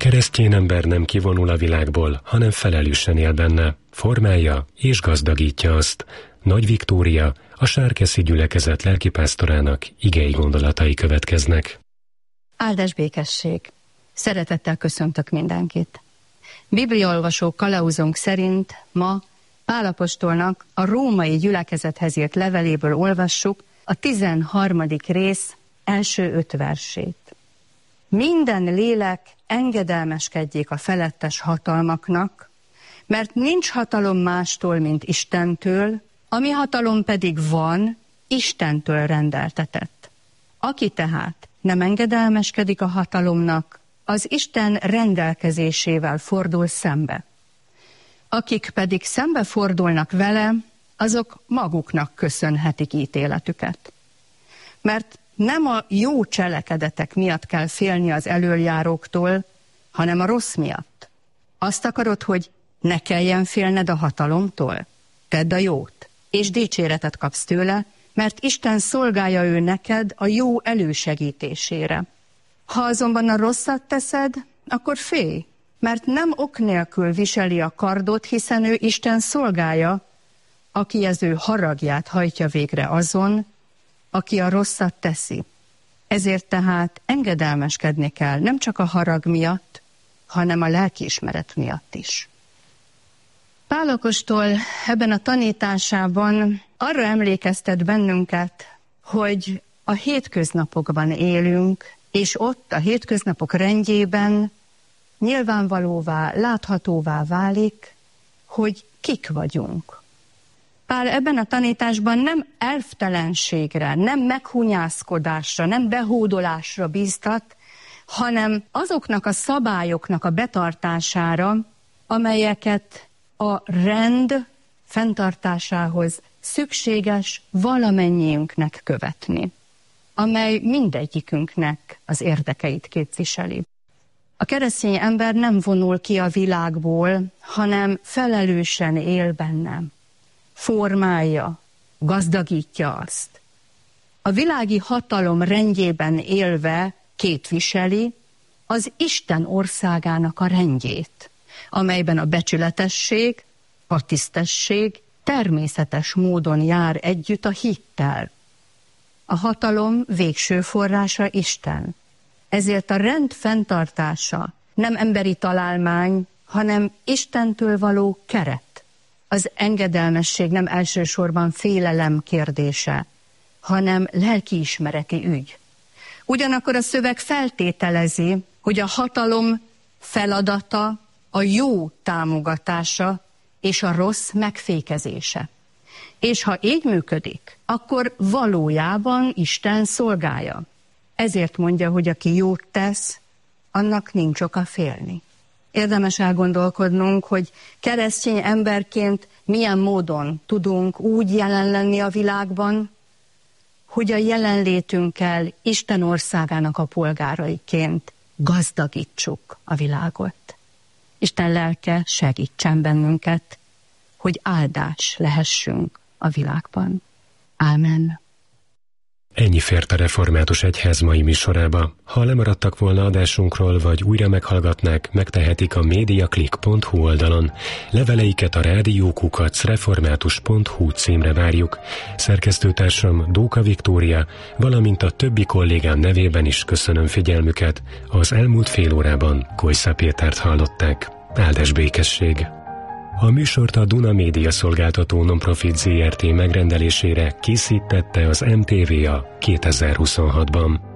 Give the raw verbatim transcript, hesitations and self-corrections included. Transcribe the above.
keresztény ember nem kivonul a világból, hanem felelősen él benne, formálja és gazdagítja azt. Nagy Viktória, a Sárkeszi gyülekezet lelkipásztorának igei gondolatai következnek. Áldás békesség! Szeretettel köszöntök mindenkit! Bibliaolvasó kalauzunk szerint ma Pál apostolnak a római gyülekezethez írt leveléből olvassuk a tizenharmadik rész első öt versét. Minden lélek engedelmeskedjék a felettes hatalmaknak, mert nincs hatalom mástól, mint Istentől, ami hatalom pedig van, Istentől rendeltetett. Aki tehát nem engedelmeskedik a hatalomnak, az Isten rendelkezésével fordul szembe. Akik pedig szembe fordulnak vele, azok maguknak köszönhetik ítéletüket. Mert nem a jó cselekedetek miatt kell félni az elöljáróktól, hanem a rossz miatt. Azt akarod, hogy ne kelljen félned a hatalomtól? Tedd a jót, és dicséretet kapsz tőle, mert Isten szolgálja ő neked a jó elősegítésére. Ha azonban a rosszat teszed, akkor félj, mert nem ok nélkül viseli a kardot, hiszen ő Isten szolgálja, aki az ő haragját hajtja végre azon, aki a rosszat teszi. Ezért tehát engedelmeskedni kell nem csak a harag miatt, hanem a lelkiismeret miatt is. Pál apostol ebben a tanításában arra emlékeztet bennünket, hogy a hétköznapokban élünk, és ott a hétköznapok rendjében nyilvánvalóvá, láthatóvá válik, hogy kik vagyunk. Pál ebben a tanításban nem elvtelenségre, nem meghunyászkodásra, nem behódolásra bíztat, hanem azoknak a szabályoknak a betartására, amelyeket a rend fenntartásához szükséges valamennyiünknek követni, amely mindegyikünknek az érdekeit képviseli. A keresztény ember nem vonul ki a világból, hanem felelősen él bennem. Formálja, gazdagítja azt. A világi hatalom rendjében élve képviseli az Isten országának a rendjét, amelyben a becsületesség, a tisztesség természetes módon jár együtt a hittel. A hatalom végső forrása Isten. Ezért a rend fenntartása nem emberi találmány, hanem Istentől való keret. Az engedelmesség nem elsősorban félelem kérdése, hanem lelkiismereti ügy. Ugyanakkor a szöveg feltételezi, hogy a hatalom feladata a jó támogatása és a rossz megfékezése. És ha így működik, akkor valójában Isten szolgálja. Ezért mondja, hogy aki jót tesz, annak nincs oka félni. Érdemes elgondolkodnunk, hogy keresztény emberként milyen módon tudunk úgy jelen lenni a világban, hogy a jelenlétünkkel Isten országának a polgáraiként gazdagítsuk a világot. Isten lelke segítsen bennünket, hogy áldás lehessünk a világban. Ámen. Ennyi fért a Református Egyház mai műsorába. Ha lemaradtak volna adásunkról, vagy újra meghallgatnák, megtehetik a mediaclick pont hu oldalon. Leveleiket a rádiókukac református pont hu címre várjuk. Szerkesztőtársam Dóka Viktória, valamint a többi kollégám nevében is köszönöm figyelmüket. Az elmúlt fél órában Kojszá Pétert hallották. Áldás békesség! A műsort a Duna Média Szolgáltató Nonprofit Zé Er Té megrendelésére készítette az em té vé á kétezer-huszonhatban.